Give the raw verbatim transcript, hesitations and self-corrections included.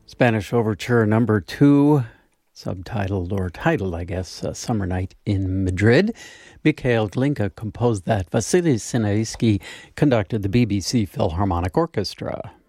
Spanish Overture number two, subtitled, or titled, I guess, uh, Summer Night in Madrid. Mikhail Glinka composed that. Vasily Sinaisky conducted the B B C Philharmonic Orchestra.